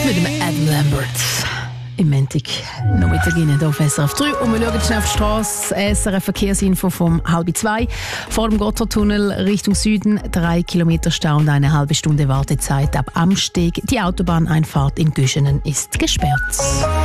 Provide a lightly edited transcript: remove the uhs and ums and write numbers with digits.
Mit dem Adam Lambert. Im Montag noch weitergehen hier auf SRF 3. Und wir schauen schnell auf die Strasse. SRF Verkehrsinfo vom 1:30. Vor dem Gotthardtunnel Richtung Süden 3 Kilometer Stau und eine halbe Stunde Wartezeit ab Amsteg. Die Autobahneinfahrt in Güschenen ist gesperrt.